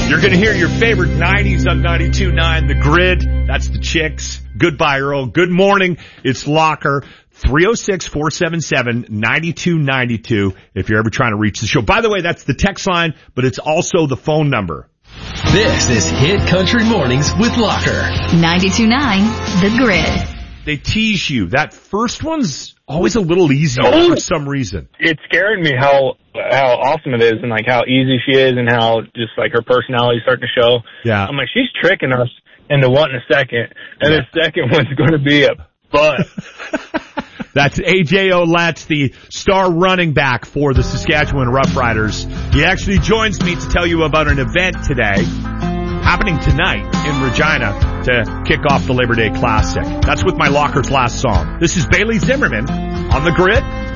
You're going to hear your favorite 90s on 92.9 The Grid. That's the Chicks. Goodbye, Earl. Good morning. It's Locker. 306-477-9292 if you're ever trying to reach the show. By the way, that's the text line, but it's also the phone number. This is Hit Country Mornings with Locker. 92.9 The Grid. They tease you. That first one's always a little easier for some reason. It's scaring me how awesome it is and like how easy she is and how just like her personality starting to show. Yeah. I'm like, she's tricking us into wanting a second, and the second one's going to be a butt. That's A.J. Oletz, the star running back for the Saskatchewan Roughriders. He actually joins me to tell you about an event today, happening tonight in Regina to kick off the Labor Day Classic. That's with my Locker's last song. This is Bailey Zimmerman on The Grid.